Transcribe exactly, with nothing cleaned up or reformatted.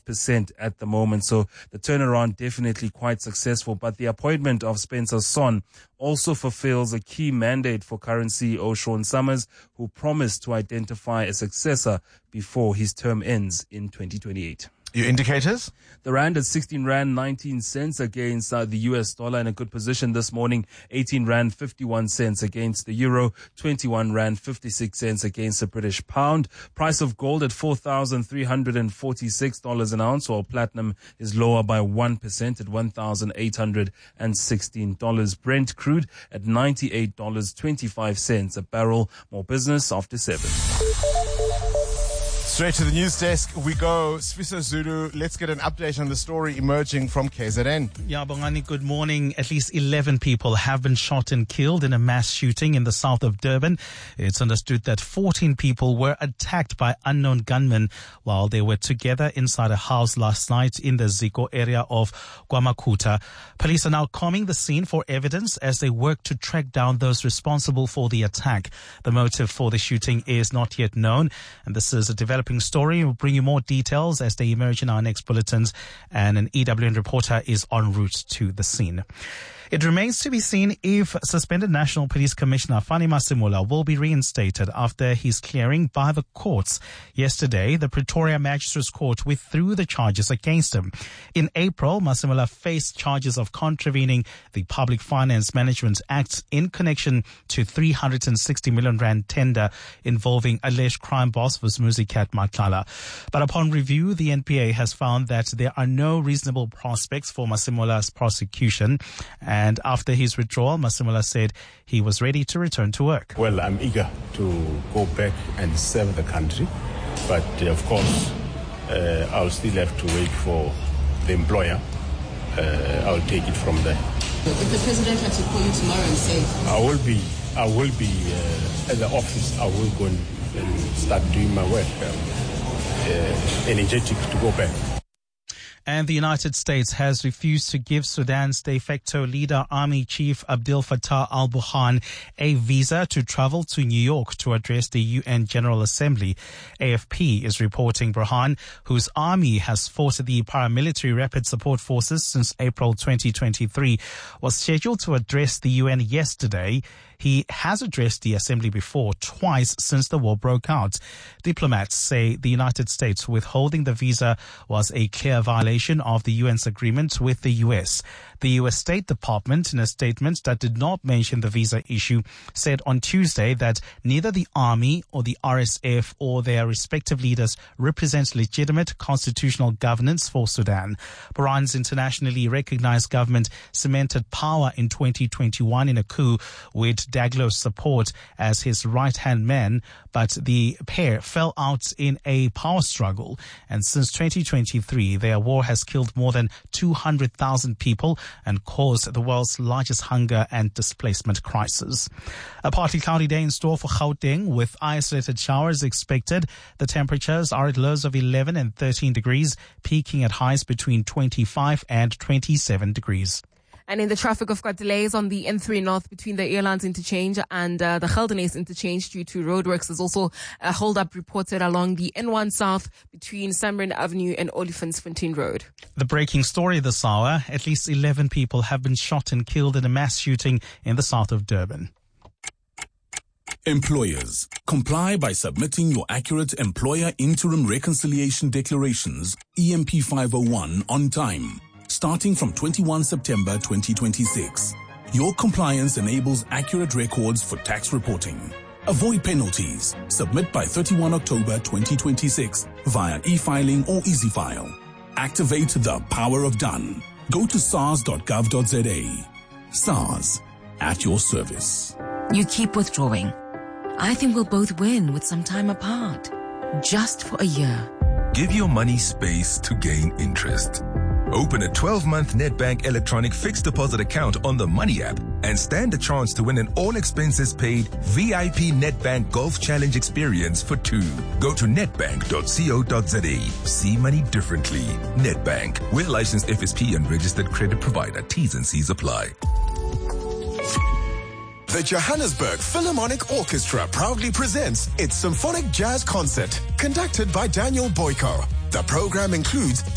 percent at the moment. So the turnaround definitely quite successful. But the appointment of Spencer Son also fulfills a key mandate for current C E O Sean Summers, who promised to identify a successor before his term ends in twenty twenty-eight. Your indicators? The rand at sixteen rand nineteen cents against uh, the U S dollar, in a good position this morning. eighteen rand fifty-one cents against the euro, twenty-one rand fifty-six cents against the British pound. Price of gold at four thousand three hundred forty-six dollars an ounce, while platinum is lower by one percent at one thousand eight hundred sixteen dollars. Brent crude at ninety-eight dollars and twenty-five cents a barrel. More business after seven. Straight to the news desk we go. Sfiso Zulu, let's get an update on the story emerging from K Z N. Yeah, Bongani, good morning. At least eleven people have been shot and killed in a mass shooting in the south of Durban. It's understood that fourteen people were attacked by unknown gunmen while they were together inside a house last night in the Ziko area of KwaMakhutha. Police are now combing the scene for evidence as they work to track down those responsible for the attack. The motive for the shooting is not yet known, and this is a developing story. We'll bring you more details as they emerge in our next bulletins, and an E W N reporter is en route to the scene. It remains to be seen if suspended National Police Commissioner Fani Masemola will be reinstated after his clearing by the courts. Yesterday, the Pretoria Magistrates Court withdrew the charges against him. In April, Masemola faced charges of contravening the Public Finance Management Act in connection to three hundred sixty million rand tender involving alleged crime boss Vusumuzi Matlala. But upon review, the N P A has found that there are no reasonable prospects for Masemola's prosecution. And after his withdrawal, Masemola said he was ready to return to work. Well, I'm eager to go back and serve the country. But, uh, of course, uh, I'll still have to wait for the employer. Uh, I'll take it from there. If the president had to call you tomorrow and say... I will be, I will be uh, at the office. I will go and, and start doing my work. Um, uh, energetic to go back. And the United States has refused to give Sudan's de facto leader, Army Chief Abdel Fattah al-Burhan, a visa to travel to New York to address the U N General Assembly. A F P is reporting Burhan, whose army has fought the paramilitary Rapid Support Forces since April twenty twenty-three, was scheduled to address the U N yesterday. He has addressed the assembly before, twice since the war broke out. Diplomats say the United States withholding the visa was a clear violation of the U N's agreement with the U S. The U S State Department, in a statement that did not mention the visa issue, said on Tuesday that neither the Army or the R S F or their respective leaders represent legitimate constitutional governance for Sudan. Burhan's internationally recognized government cemented power in twenty twenty-one in a coup with Daglo's support as his right-hand man, but the pair fell out in a power struggle. And since twenty twenty-three, their war has killed more than two hundred thousand people and caused the world's largest hunger and displacement crisis. A partly cloudy day in store for Gauteng with isolated showers expected. The temperatures are at lows of eleven and thirteen degrees, peaking at highs between twenty-five and twenty-seven degrees. And in the traffic, we've got delays on the N three North between the Airlines interchange and uh, the Geldenhuys interchange due to roadworks. There's also a hold-up reported along the N one South between Samrin Avenue and Olifantsfontein Road. The breaking story this hour, at least eleven people have been shot and killed in a mass shooting in the south of Durban. Employers, comply by submitting your accurate Employer Interim Reconciliation Declarations, E M P five oh one, on time, starting from twenty-first September twenty twenty-six. Your compliance enables accurate records for tax reporting. Avoid penalties. Submit by thirty-first October twenty twenty-six via e-filing or EasyFile. Activate the power of done. Go to sars dot gov dot z a. SARS, at your service. You keep withdrawing. I think we'll both win with some time apart. Just for a year. Give your money space to gain interest. Open a twelve-month Nedbank electronic fixed deposit account on the Money app and stand a chance to win an all-expenses-paid V I P Nedbank Golf Challenge experience for two. Go to nedbank dot co dot z a. See money differently. Nedbank. We're licensed F S P and registered credit provider. T's and C's apply. The Johannesburg Philharmonic Orchestra proudly presents its Symphonic Jazz Concert, conducted by Daniel Boyko. The program includes